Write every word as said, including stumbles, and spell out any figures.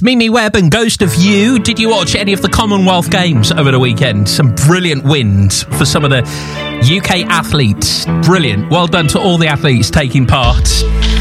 Mimi Webb and Ghost of You. Did you watch any of the Commonwealth Games over the weekend? Some brilliant wins for some of the U K athletes. Brilliant. Well done to all the athletes taking part.